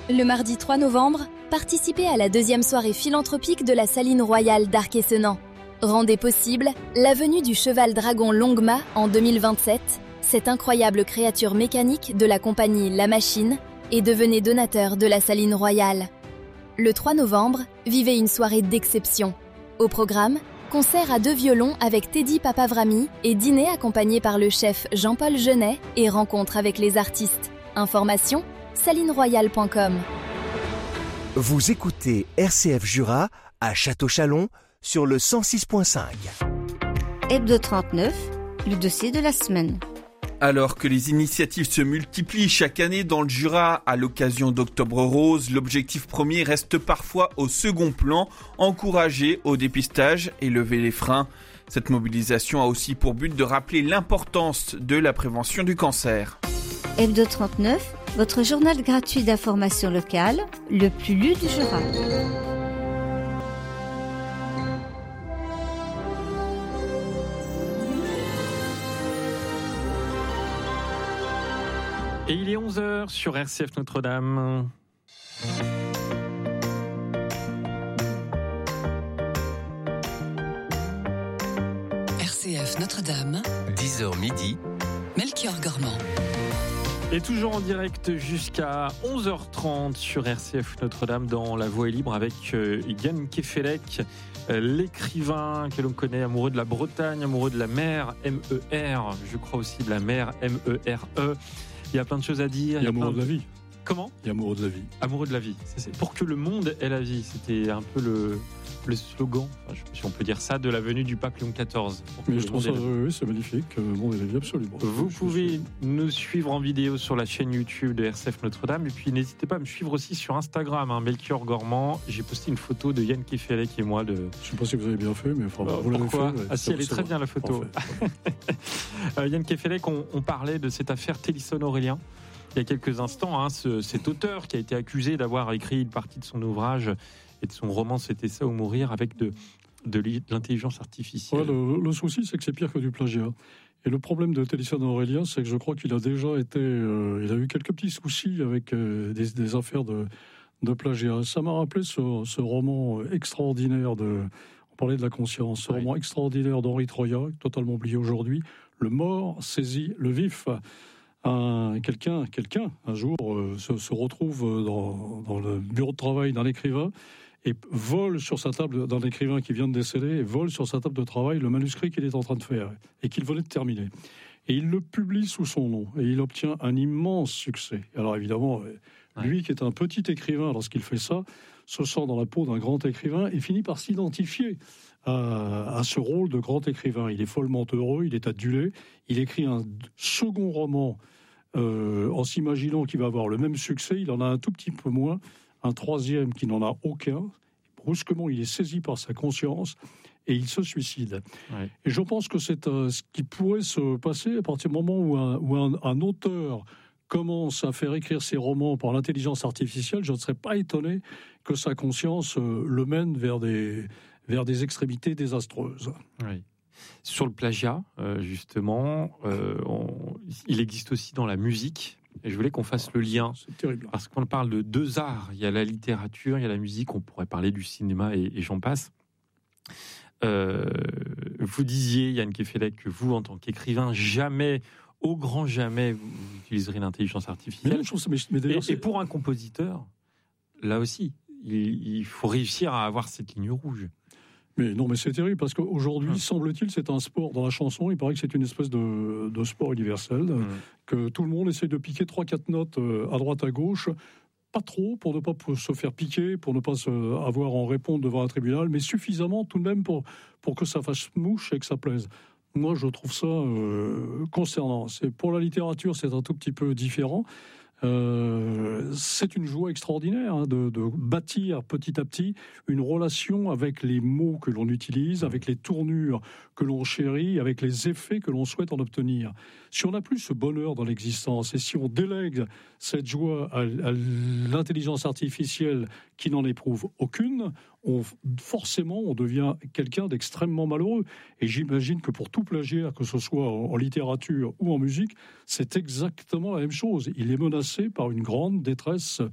Le mardi 3 novembre, participez à la 2e soirée philanthropique de la Saline Royale d'Arc-et-Senans. Rendez possible la venue du cheval dragon Longma en 2027, cette incroyable créature mécanique de la compagnie La Machine, et devenez donateur de la Saline Royale. Le 3 novembre, vivez une soirée d'exception. Au programme, concert à 2 violons avec Teddy Papavrami et dîner accompagné par le chef Jean-Paul Genet et rencontre avec les artistes. Information salineroyale.com. Vous écoutez RCF Jura à Château-Chalon sur le 106.5. Hebdo 39, le dossier de la semaine. Alors que les initiatives se multiplient chaque année dans le Jura à l'occasion d'Octobre Rose, l'objectif premier reste parfois au second plan, encourager au dépistage et lever les freins. Cette mobilisation a aussi pour but de rappeler l'importance de la prévention du cancer. Hebdo 39, votre journal gratuit d'information locale, le plus lu du Jura. Et il est 11h sur RCF Notre-Dame. RCF Notre-Dame, 10h midi, Melchior Gormand. Et toujours en direct jusqu'à 11h30 sur RCF Notre-Dame dans La Voix est libre avec Yann Kefelec, l'écrivain que l'on connaît, amoureux de la Bretagne, amoureux de la mer, M-E-R, je crois aussi de la mer, M-E-R-E. Il y a plein de choses à dire. Il y a amoureux de la vie. Comment ? Il y a amoureux de la vie. Amoureux de la vie. C'est pour que le monde ait la vie. C'était un peu le slogan, si on peut dire ça, de la venue du pape Léon XIV. Mais je trouve ça, oui, c'est magnifique. Le monde est la vie, absolument. Vous pouvez nous suivre en vidéo sur la chaîne YouTube de RCF Notre-Dame. Et puis n'hésitez pas à me suivre aussi sur Instagram, Melchior Gormand. J'ai posté une photo de Yann Kefelec et moi. Je ne sais pas si vous avez bien fait, mais enfin, vous l'avez fait. Ouais. Ah si, elle est très bien la photo. Yann Kefelec, on parlait de cette affaire Télisson-Aurélien. Il y a quelques instants, cet auteur qui a été accusé d'avoir écrit une partie de son ouvrage et de son roman C'était ça ou mourir avec de l'intelligence artificielle. Ouais, le souci, c'est que c'est pire que du plagiat. Et le problème de Télisson-Aurélien, c'est que je crois qu'il a déjà été... il a eu quelques petits soucis avec des affaires de plagiat. Ça m'a rappelé ce roman extraordinaire on parlait de la conscience, ce roman extraordinaire d'Henri Troyat, totalement oublié aujourd'hui, Le mort saisit le vif. Quelqu'un, un jour, se retrouve dans le bureau de travail d'un écrivain et vole sur sa table, d'un écrivain qui vient de décéder, et vole sur sa table de travail le manuscrit qu'il est en train de faire et qu'il venait de terminer. Et il le publie sous son nom et il obtient un immense succès. Alors évidemment, lui qui est un petit écrivain, lorsqu'il fait ça, se sent dans la peau d'un grand écrivain et finit par s'identifier à ce rôle de grand écrivain. Il est follement heureux, il est adulé, il écrit un second roman en s'imaginant qu'il va avoir le même succès, il en a un tout petit peu moins, un troisième qui n'en a aucun. Brusquement, il est saisi par sa conscience et il se suicide. Ouais. Et je pense que c'est ce qui pourrait se passer à partir du moment où un auteur commence à faire écrire ses romans par l'intelligence artificielle. Je ne serais pas étonné que sa conscience le mène vers des extrémités désastreuses. Oui. Sur le plagiat, justement, il existe aussi dans la musique. Et je voulais qu'on fasse le lien. C'est terrible. Parce qu'on parle de deux arts. Il y a la littérature, il y a la musique. On pourrait parler du cinéma et j'en passe. Vous disiez, Yann Kefelec, que vous, en tant qu'écrivain, jamais, au grand jamais, vous utiliserez l'intelligence artificielle. Et pour un compositeur, là aussi, il faut réussir à avoir cette ligne rouge. Mais non, mais c'est terrible, parce qu'aujourd'hui, semble-t-il, c'est un sport. Dans la chanson, il paraît que c'est une espèce de sport universel, que tout le monde essaie de piquer 3-4 notes à droite, à gauche, pas trop, pour ne pas se faire piquer, pour ne pas avoir à en répondre devant un tribunal, mais suffisamment tout de même pour que ça fasse mouche et que ça plaise. Moi, je trouve ça concernant. Pour la littérature, c'est un tout petit peu différent. C'est une joie extraordinaire de bâtir petit à petit une relation avec les mots que l'on utilise, avec les tournures que l'on chérit, avec les effets que l'on souhaite en obtenir. Si on n'a plus ce bonheur dans l'existence et si on délègue cette joie à l'intelligence artificielle qui n'en éprouve aucune, forcément on devient quelqu'un d'extrêmement malheureux. Et j'imagine que pour tout plagiaire, que ce soit en littérature ou en musique, c'est exactement la même chose. Il est menacé par une grande détresse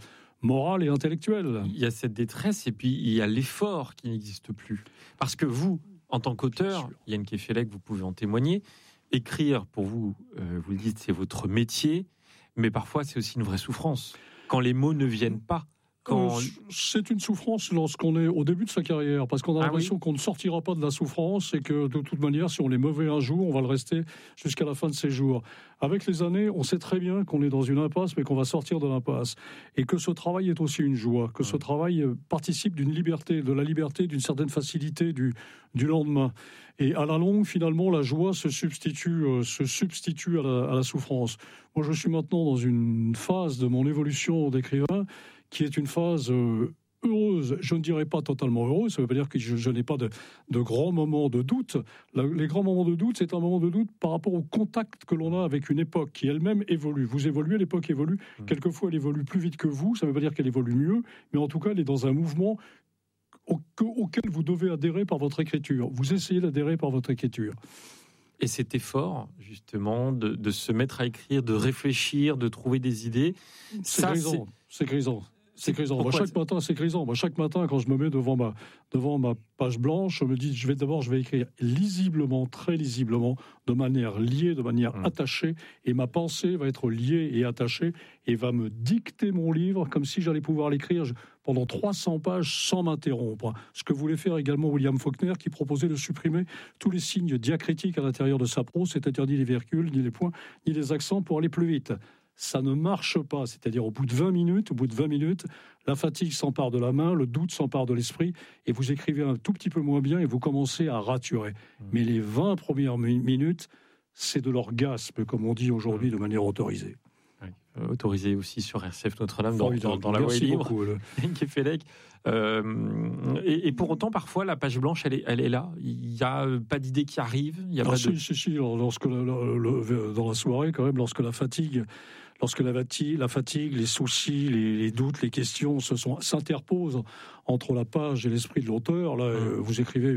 morale et intellectuelle. Il y a cette détresse et puis il y a l'effort qui n'existe plus. Parce que vous, en tant qu'auteur, Yann Kefelec, vous pouvez en témoigner, écrire pour vous, vous le dites, c'est votre métier, mais parfois c'est aussi une vraie souffrance. Quand les mots ne viennent pas. C'est une souffrance lorsqu'on est au début de sa carrière, parce qu'on a l'impression qu'on ne sortira pas de la souffrance et que de toute manière, si on est mauvais un jour, on va le rester jusqu'à la fin de ses jours. Avec les années, on sait très bien qu'on est dans une impasse, mais qu'on va sortir de l'impasse. Et que ce travail est aussi une joie, que ce travail participe d'une liberté, de la liberté, d'une certaine facilité du lendemain. Et à la longue, finalement, la joie se substitue à la souffrance. Moi, je suis maintenant dans une phase de mon évolution d'écrivain qui est une phase heureuse. Je ne dirais pas totalement heureuse, ça ne veut pas dire que je n'ai pas de grands moments de doute. Les grands moments de doute, c'est un moment de doute par rapport au contact que l'on a avec une époque qui elle-même évolue. Vous évoluez, l'époque évolue. Quelquefois, elle évolue plus vite que vous, ça ne veut pas dire qu'elle évolue mieux, mais en tout cas, elle est dans un mouvement auquel vous devez adhérer par votre écriture. Vous essayez d'adhérer par votre écriture. Et cet effort, justement, de se mettre à écrire, de réfléchir, de trouver des idées, c'est grisant. C'est grisant. Moi, chaque matin, c'est grisant. Moi, chaque matin, quand je me mets devant ma page blanche, je me dis, je vais écrire lisiblement, très lisiblement, de manière liée, de manière attachée, et ma pensée va être liée et attachée, et va me dicter mon livre comme si j'allais pouvoir l'écrire pendant 300 pages sans m'interrompre. Ce que voulait faire également William Faulkner, qui proposait de supprimer tous les signes diacritiques à l'intérieur de sa prose, c'est-à-dire ni les virgules, ni les points, ni les accents, pour aller plus vite. Ça ne marche pas, c'est-à-dire au bout de 20 minutes, la fatigue s'empare de la main, le doute s'empare de l'esprit, et vous écrivez un tout petit peu moins bien et vous commencez à raturer. Mais les 20 premières minutes, c'est de l'orgasme, comme on dit aujourd'hui de manière autorisée. Autorisé aussi sur RCF Notre-Dame dans la voie libre. Kefelec. Et pour autant, parfois, la page blanche, elle est là. Il n'y a pas d'idée qui arrive. Il y a pas de... Si. Lorsque dans la soirée, quand même, lorsque la fatigue, les soucis, les doutes, les questions s'interposent entre la page et l'esprit de l'auteur, là, vous écrivez,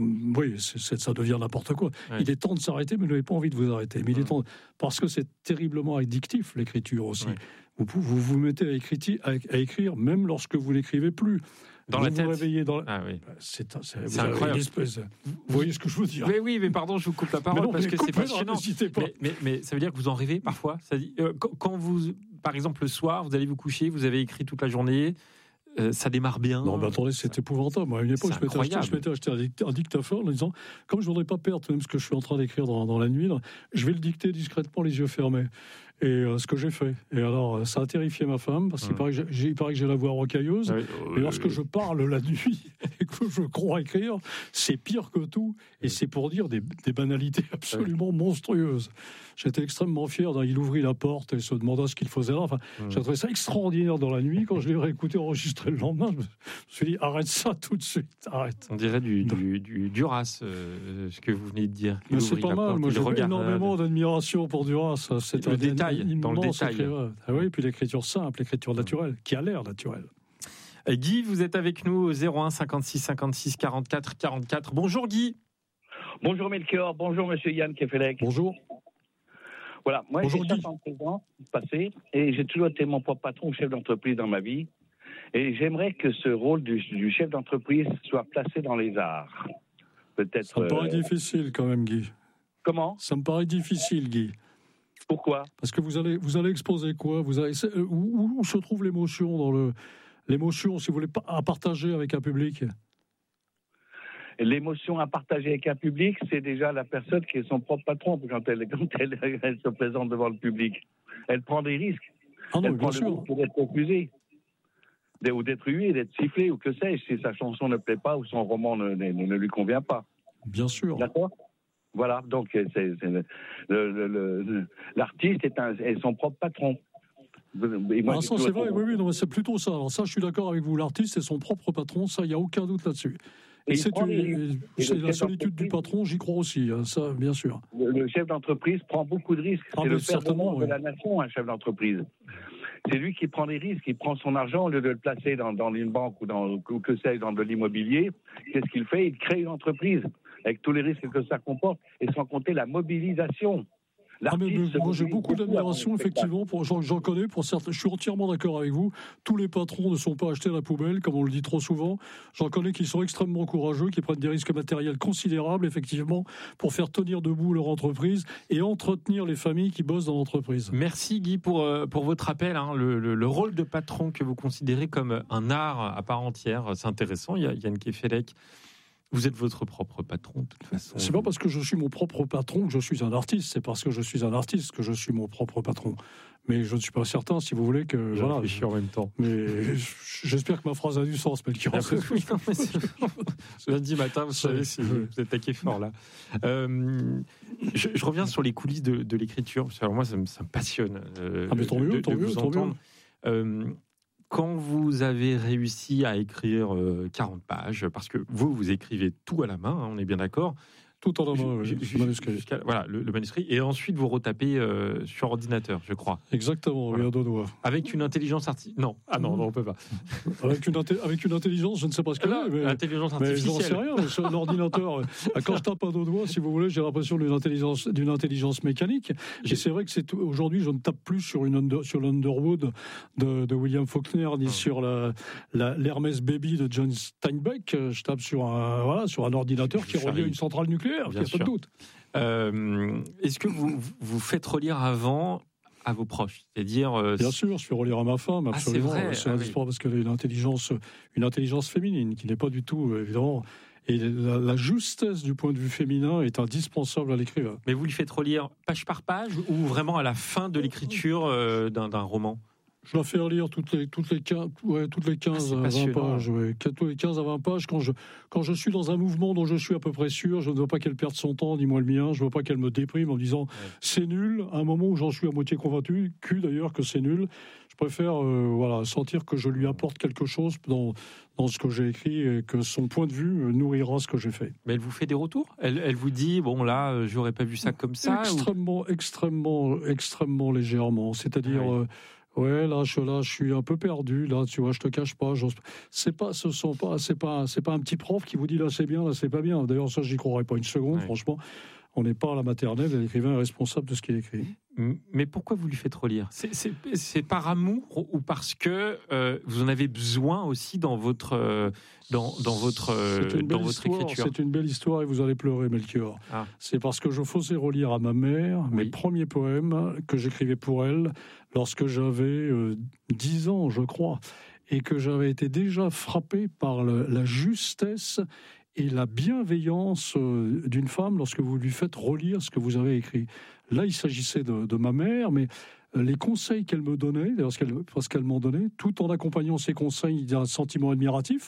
ça devient n'importe quoi. Ouais. Il est temps de s'arrêter, mais vous n'avez pas envie de vous arrêter. Mais il est temps, parce que c'est terriblement addictif, l'écriture aussi. Ouais. Vous mettez à écrire, même lorsque vous n'écrivez plus. Dans la tête. Vous réveillez dans c'est incroyable. Vous voyez ce que je veux dire? Mais pardon, je vous coupe la parole parce que c'est passionnant. Mais ça veut dire que vous en rêvez parfois. Quand vous, par exemple, le soir, vous allez vous coucher, vous avez écrit toute la journée. Ça démarre bien. Non, mais attendez, c'est épouvantable. Moi, à une époque, je m'étais acheté un dictaphone en disant, comme je ne voudrais pas perdre même ce que je suis en train d'écrire dans la nuit, je vais le dicter discrètement, les yeux fermés. Et ce que j'ai fait. Et alors, ça a terrifié ma femme, parce qu'il paraît que j'ai la voix rocailleuse. Et lorsque je parle la nuit et que je crois écrire, c'est pire que tout. Et c'est pour dire des banalités absolument monstrueuses. J'étais extrêmement fier. Il ouvrit la porte et se demanda ce qu'il faisait là. Enfin, j'ai trouvé ça extraordinaire dans la nuit. Quand je l'ai réécouté enregistré le lendemain, je me suis dit, arrête ça tout de suite. Arrête. On dirait du Duras, ce que vous venez de dire. Mais c'est pas mal. Moi, j'ai énormément d'admiration pour Duras. C'est le détail. Dans le détail. Ah oui, puis l'écriture simple, l'écriture naturelle, qui a l'air naturelle. Guy, vous êtes avec nous au 01 56 56 44 44. Bonjour Guy. Bonjour Melchior, bonjour Monsieur Yann Kefelec. Bonjour. Voilà, moi j'ai 53 ans passé et j'ai toujours été mon propre patron, chef d'entreprise dans ma vie. Et j'aimerais que ce rôle du chef d'entreprise soit placé dans les arts. Peut-être. Ça me paraît difficile quand même, Guy. Comment ? Ça me paraît difficile, Guy. Pourquoi ? Parce que vous allez exposer quoi ? Où se trouve l'émotion l'émotion, si vous voulez, à partager avec un public ? L'émotion à partager avec un public, c'est déjà la personne qui est son propre patron quand elle se présente devant le public. Elle prend des risques. Ah non, elle prend bien sûr. Le risque d'être refusée, ou d'être huée, d'être sifflée, ou que sais-je, si sa chanson ne plaît pas ou son roman ne lui convient pas. Bien sûr. D'accord ? Voilà, donc l'artiste est son propre patron. Moi, ça, c'est vrai, oui, non, c'est plutôt ça. Alors ça, je suis d'accord avec vous. L'artiste est son propre patron, ça, il n'y a aucun doute là-dessus. Et c'est la solitude du patron, j'y crois aussi, ça, bien sûr. Le chef d'entreprise prend beaucoup de risques. C'est le père de la nation, un chef d'entreprise. C'est lui qui prend des risques, il prend son argent au lieu de le placer dans une banque ou dans de l'immobilier. Qu'est-ce qu'il fait ? Il crée une entreprise avec tous les risques que ça comporte, et sans compter la mobilisation. Moi, j'ai beaucoup d'admiration, effectivement. J'en connais pour certains. Je suis entièrement d'accord avec vous. Tous les patrons ne sont pas achetés à la poubelle, comme on le dit trop souvent. J'en connais qui sont extrêmement courageux, qui prennent des risques matériels considérables, effectivement, pour faire tenir debout leur entreprise et entretenir les familles qui bossent dans l'entreprise. Merci Guy pour votre appel. Le rôle de patron que vous considérez comme un art à part entière, c'est intéressant. Il y a Yann Kefelec. Vous êtes votre propre patron, de toute façon. C'est pas parce que je suis mon propre patron que je suis un artiste. C'est parce que je suis un artiste que je suis mon propre patron. Mais je ne suis pas certain, si vous voulez, que... Je réfléchis en même temps. Mais j'espère que ma phrase a du sens, Melchior. Lundi matin, vous savez, si vous êtes taqué fort, là. Je reviens sur les coulisses de l'écriture. Parce que alors moi, ça me passionne mais tant mieux, tant mieux. Quand vous avez réussi à écrire 40 pages, parce que vous écrivez tout à la main, on est bien d'accord. Tout en main, le manuscrit. Voilà, le manuscrit. Et ensuite, vous retapez sur ordinateur, je crois. Exactement, voilà. Oui, à deux doigts. Avec une intelligence artificielle. Non, on ne peut pas. Avec une intelligence, je ne sais pas ce qu'elle est. Mais intelligence artificielle. Mais j'en sais rien, mais sur un ordinateur, quand je tape à deux doigts, si vous voulez, j'ai l'impression d'une intelligence mécanique. Et c'est vrai que aujourd'hui, je ne tape plus sur l'Underwood de William Faulkner, ni sur l'Hermès Baby de John Steinbeck. Je tape sur un ordinateur qui est relié à une centrale nucléaire. Il n'y a pas de doute. Est-ce que vous faites relire avant à vos proches? C'est-à-dire, bien sûr, je fais relire à ma femme, absolument. C'est indispensable parce qu'elle a une intelligence féminine qui n'est pas du tout, évidemment. Et la justesse du point de vue féminin est indispensable à l'écrivain. Mais vous lui faites relire page par page ou vraiment à la fin de l'écriture d'un roman? Je la fais relire toutes les 15 à 20 pages. Ouais. Tous les 15 à 20 pages. Quand je suis dans un mouvement dont je suis à peu près sûr, je ne veux pas qu'elle perde son temps, ni moi le mien. Je ne veux pas qu'elle me déprime en me disant c'est nul. À un moment où j'en suis à moitié convaincu, d'ailleurs, que c'est nul, je préfère sentir que je lui apporte quelque chose dans ce que j'ai écrit et que son point de vue nourrira ce que j'ai fait. Mais elle vous fait des retours ? Elle vous dit, j'aurais pas vu ça comme ça ? Extrêmement légèrement. C'est-à-dire... là, je suis un peu perdu. Là, tu vois, je te cache pas. C'est pas un petit prof qui vous dit là c'est bien, là c'est pas bien. D'ailleurs, ça, j'y croirais pas une seconde. Franchement, on n'est pas à la maternelle. L'écrivain est responsable de ce qu'il écrit. Mais pourquoi vous lui faites relire ? C'est par amour ou parce que vous en avez besoin aussi dans votre écriture ? C'est une belle histoire et vous allez pleurer, Melchior. C'est parce que je faisais relire à ma mère mes premiers poèmes que j'écrivais pour elle lorsque j'avais 10 ans, je crois, et que j'avais été déjà frappé par la justesse et la bienveillance d'une femme lorsque vous lui faites relire ce que vous avez écrit. Là, il s'agissait de ma mère, mais les conseils qu'elle me donnait, parce qu'elle m'en donnait, tout en accompagnant ces conseils d'un sentiment admiratif,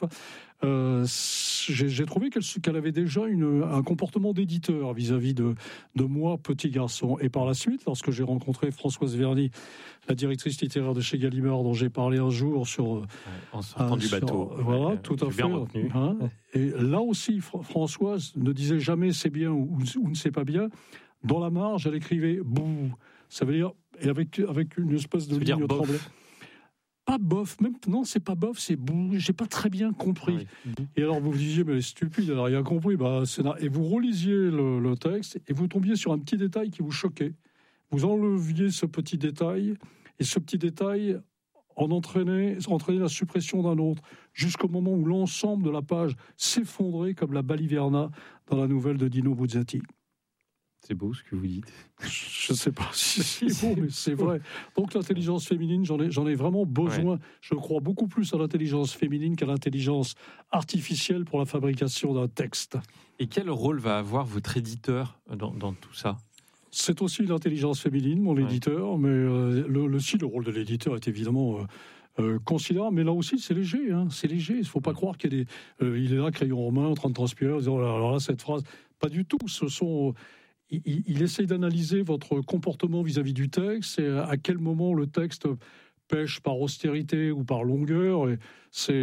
j'ai trouvé qu'elle avait déjà un comportement d'éditeur vis-à-vis de moi, petit garçon. Et par la suite, lorsque j'ai rencontré Françoise Verny, la directrice littéraire de chez Gallimard, dont j'ai parlé un jour en sortant du bateau. Voilà, tout à fait. Bien retenu. Et là aussi, Françoise ne disait jamais c'est bien ou ne c'est pas bien. Dans la marge, elle écrivait bouh. Ça veut dire, et avec une espèce de ligne tremblée. Pas bof, même non, c'est pas bof, c'est bouh. J'ai pas très bien compris. Et alors vous vous disiez, mais elle est stupide, elle a rien compris. Et vous relisiez le texte et vous tombiez sur un petit détail qui vous choquait. Vous enleviez ce petit détail et ce petit détail entraînait la suppression d'un autre, jusqu'au moment où l'ensemble de la page s'effondrait comme la baliverna dans la nouvelle de Dino Buzzati. C'est beau ce que vous dites. Je ne sais pas si c'est beau, mais c'est vrai. Donc l'intelligence féminine, j'en ai vraiment besoin. Ouais. Je crois beaucoup plus à l'intelligence féminine qu'à l'intelligence artificielle pour la fabrication d'un texte. Et quel rôle va avoir votre éditeur dans tout ça ? C'est aussi l'intelligence féminine, mon éditeur, mais le rôle de l'éditeur est évidemment... considérable, mais là aussi c'est léger, c'est léger. Il ne faut pas croire qu'il est là, crayon en main, en train de transpirer, en disant alors là cette phrase, pas du tout. Il essaye d'analyser votre comportement vis-à-vis du texte et à quel moment le texte pêche par austérité ou par longueur. Et c'est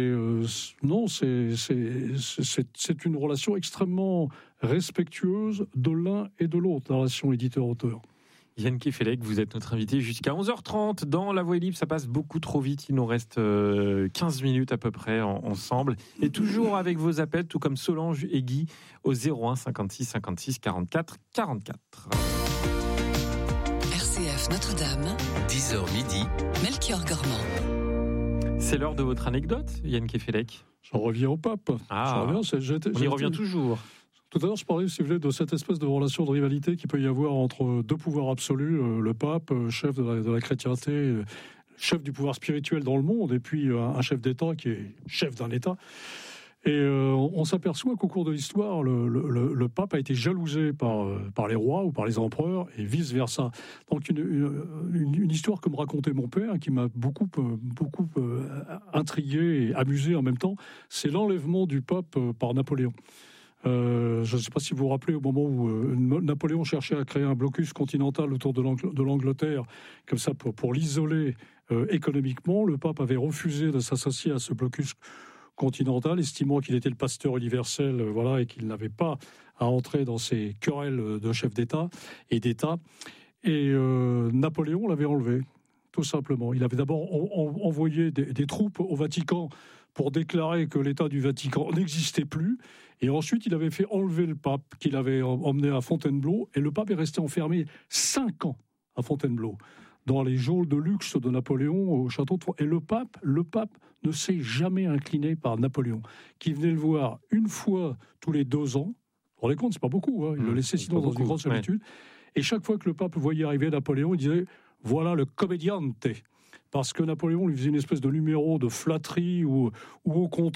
une relation extrêmement respectueuse de l'un et de l'autre, la relation éditeur-auteur. Yann Kefelec, vous êtes notre invité jusqu'à 11h30 dans La Voix est libre. Ça passe beaucoup trop vite. Il nous reste 15 minutes à peu près ensemble. Et toujours avec vos appels, tout comme Solange et Guy, au 01 56 56 44 44. RCF Notre-Dame, 10h midi, Melchior Gormand. C'est l'heure de votre anecdote, Yann Kefelec. J'en reviens au pape. On y revient toujours. Tout à l'heure, je parlais, si vous voulez, de cette espèce de relation de rivalité qu'il peut y avoir entre deux pouvoirs absolus, le pape, chef de la chrétienté, chef du pouvoir spirituel dans le monde, et puis un chef d'État qui est chef d'un État. Et on s'aperçoit qu'au cours de l'histoire, le pape a été jalousé par les rois ou par les empereurs, et vice-versa. Donc une histoire que me racontait mon père, qui m'a beaucoup intrigué et amusé en même temps, c'est l'enlèvement du pape par Napoléon. Je ne sais pas si vous vous rappelez, au moment où Napoléon cherchait à créer un blocus continental autour de l'Angleterre, comme ça pour l'isoler économiquement, le pape avait refusé de s'associer à ce blocus continental, estimant qu'il était le pasteur universel, et qu'il n'avait pas à entrer dans ces querelles de chefs d'État et d'État. Et Napoléon l'avait enlevé, tout simplement. Il avait d'abord envoyé des troupes au Vatican pour déclarer que l'État du Vatican n'existait plus. Et ensuite, il avait fait enlever le pape qu'il avait emmené à Fontainebleau. Et le pape est resté enfermé 5 ans à Fontainebleau, dans les geôles de luxe de Napoléon au château de Fontainebleau. Et le pape ne s'est jamais incliné par Napoléon, qui venait le voir une fois tous les 2 ans. Vous vous rendez compte, c'est pas beaucoup. Il le laissait sinon dans une grande solitude. Et chaque fois que le pape voyait arriver Napoléon, il disait « Voilà le commediante ». Parce que Napoléon lui faisait une espèce de numéro de flatterie ou au contraire,